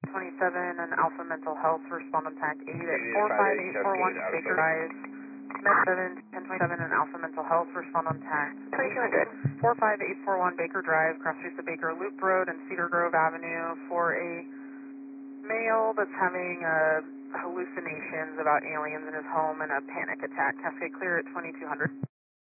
27 and Alpha Mental Health, respond on TAC 8 at 45841 Baker Drive. Med 7, 1027 and Alpha Mental Health, respond on TAC 2200. 45841 Baker Drive, cross streets of Baker Loop Road and Cedar Grove Avenue for a male that's having hallucinations about aliens in his home and a panic attack. Cascade clear at 2200.